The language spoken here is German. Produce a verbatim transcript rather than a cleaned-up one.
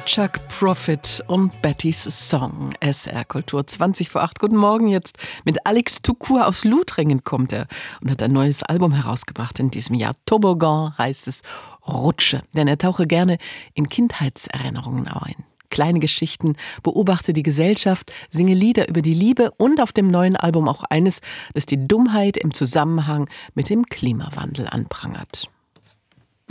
Chuck Prophet und Betty's Song. S R Kultur zwanzig vor acht. Guten Morgen jetzt. Mit Alex Tukur aus Lothringen kommt er und hat ein neues Album herausgebracht in diesem Jahr. Toboggan heißt es, Rutsche. Denn er tauche gerne in Kindheitserinnerungen ein. Kleine Geschichten, beobachte die Gesellschaft, singe Lieder über die Liebe und auf dem neuen Album auch eines, das die Dummheit im Zusammenhang mit dem Klimawandel anprangert.